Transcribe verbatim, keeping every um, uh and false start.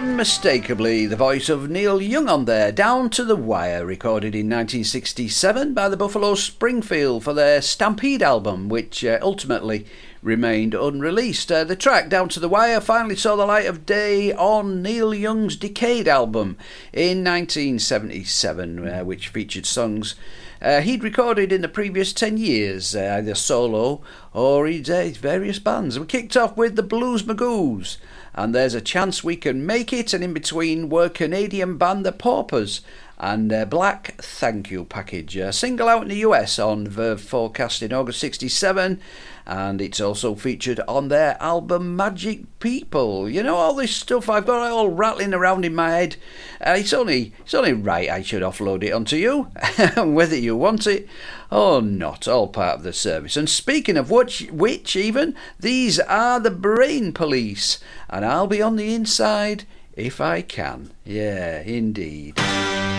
Unmistakably the voice of Neil Young on there, Down to the Wire, recorded in nineteen sixty-seven by the Buffalo Springfield for their Stampede album, which uh, ultimately remained unreleased. Uh, the track Down to the Wire finally saw the light of day on Neil Young's Decade album in nineteen seventy-seven, uh, which featured songs uh, he'd recorded in the previous ten years, uh, either solo or in uh, various bands. We kicked off with the Blues Magoos, and There's a Chance We Can Make It, and in between were Canadian band The Paupers and uh, Black Thank You Package, a single out in the U S on Verve Forecast in August sixty-seven, and it's also featured on their album Magic People. You know, all this stuff I've got all rattling around in my head, uh, it's only it's only right I should offload it onto you, whether you want it or not, all part of the service. And speaking of which, which even, these are the Brain Police, and I'll be on the inside if I can. Yeah, indeed.